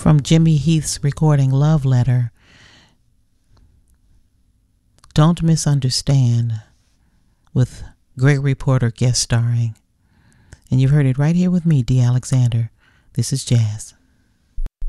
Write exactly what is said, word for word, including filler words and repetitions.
from Jimmy Heath's recording Love Letter, Don't Misunderstand, with Gregory Porter guest starring. And you've heard it right here with me, Dee Alexander. This is Jazz.